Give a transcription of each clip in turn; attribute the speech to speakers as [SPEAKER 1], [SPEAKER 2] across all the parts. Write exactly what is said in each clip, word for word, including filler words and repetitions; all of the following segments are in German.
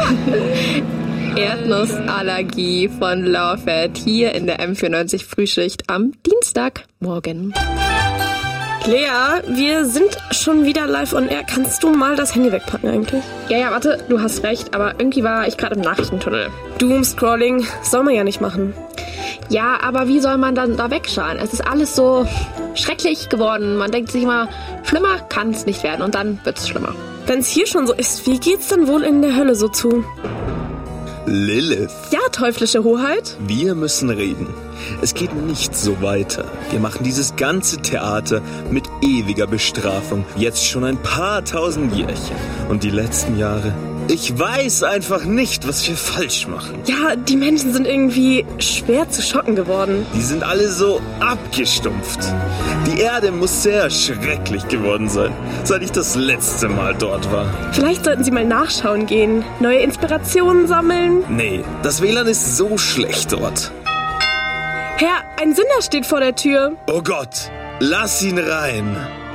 [SPEAKER 1] Erdnussallergie von Laufert hier in der M vierundneunzig Frühschicht am Dienstagmorgen.
[SPEAKER 2] Lea, wir sind schon wieder live on air. Kannst du mal das Handy wegpacken eigentlich?
[SPEAKER 1] Ja, ja, warte, du hast recht, aber irgendwie war ich gerade im Nachrichtentunnel.
[SPEAKER 2] Doomscrolling soll man ja nicht machen.
[SPEAKER 1] Ja, aber wie soll man dann da wegschauen? Es ist alles so schrecklich geworden. Man denkt sich immer, schlimmer kann es nicht werden und dann wird es schlimmer.
[SPEAKER 2] Wenn es hier schon so ist, wie geht's dann wohl in der Hölle so zu?
[SPEAKER 3] Lilith.
[SPEAKER 2] Ja, teuflische Hoheit.
[SPEAKER 3] Wir müssen reden. Es geht nicht so weiter. Wir machen dieses ganze Theater mit ewiger Bestrafung. Jetzt schon ein paar tausend Jährchen. Und die letzten Jahre? Ich weiß einfach nicht, was wir falsch machen.
[SPEAKER 2] Ja, die Menschen sind irgendwie schwer zu schocken geworden.
[SPEAKER 3] Die sind alle so abgestumpft. Die Erde muss sehr schrecklich geworden sein, seit ich das letzte Mal dort war.
[SPEAKER 2] Vielleicht sollten Sie mal nachschauen gehen. Neue Inspirationen sammeln.
[SPEAKER 3] Nee, das W L A N ist so schlecht dort.
[SPEAKER 2] Herr, ein Sünder steht vor der Tür.
[SPEAKER 3] Oh Gott, lass ihn rein.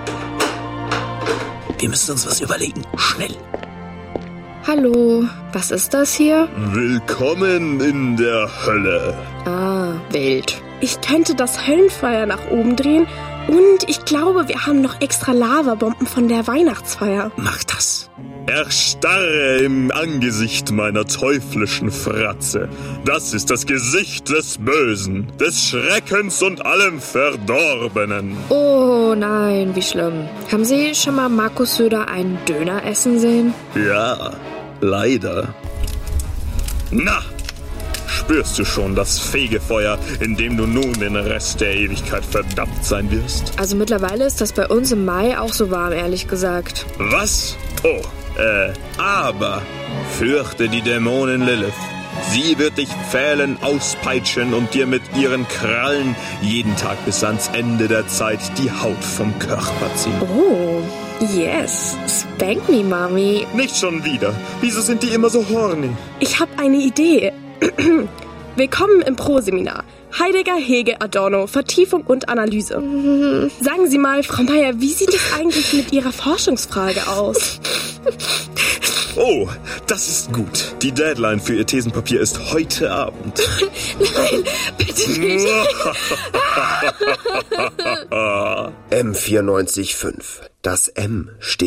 [SPEAKER 3] Wir müssen uns was überlegen. Schnell.
[SPEAKER 1] Hallo, was ist das hier?
[SPEAKER 3] Willkommen in der Hölle.
[SPEAKER 1] Ah, wild.
[SPEAKER 2] Ich könnte das Höllenfeuer nach oben drehen und ich glaube, wir haben noch extra Lavabomben von der Weihnachtsfeier.
[SPEAKER 3] Mach das. Erstarre im Angesicht meiner teuflischen Fratze. Das ist das Gesicht des Bösen, des Schreckens und allem Verdorbenen.
[SPEAKER 1] Oh nein, wie schlimm. Haben Sie schon mal Markus Söder einen Döner essen sehen?
[SPEAKER 3] Ja, leider. Na, spürst du schon das Fegefeuer, in dem du nun den Rest der Ewigkeit verdammt sein wirst?
[SPEAKER 1] Also mittlerweile ist das bei uns im Mai auch so warm, ehrlich gesagt.
[SPEAKER 3] Was? Oh, äh, aber fürchte die Dämonin Lilith. Sie wird dich pfählen, auspeitschen und dir mit ihren Krallen jeden Tag bis ans Ende der Zeit die Haut vom Körper ziehen.
[SPEAKER 1] Oh, yes. Spank me, Mami.
[SPEAKER 3] Nicht schon wieder. Wieso sind die immer so horny?
[SPEAKER 2] Ich habe eine Idee. Willkommen im Pro-Seminar. Heidegger, Hegel, Adorno, Vertiefung und Analyse. Mhm. Sagen Sie mal, Frau Meier, wie sieht es eigentlich mit Ihrer Forschungsfrage aus?
[SPEAKER 3] Oh, das ist gut. Die Deadline für Ihr Thesenpapier ist heute Abend.
[SPEAKER 1] Nein, bitte nicht.
[SPEAKER 4] M vierundneunzig Komma fünf. Das M steht